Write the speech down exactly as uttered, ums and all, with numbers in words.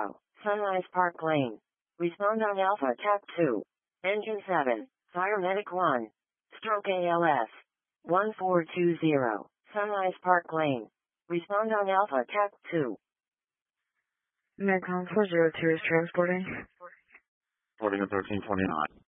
Sunrise Park Lane. Respond on Alpha Cat two. Engine seven. Fire Medic one. Stroke A L S. one four two zero. Sunrise Park Lane. Respond on Alpha Cat two. Medcom four zero two is transporting. Reporting at thirteen twenty-nine.